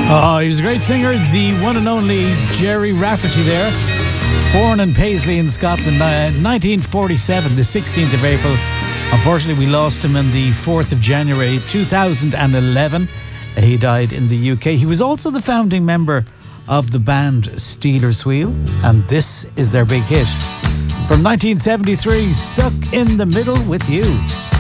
Oh, he was a great singer, the one and only Gerry Rafferty there. Born in Paisley in Scotland, 1947, the 16th of April. Unfortunately, we lost him on the 4th of January 2011. He died in the UK. He was also the founding member of the band Stealers Wheel, and this is their big hit. From 1973, Suck in the Middle with You.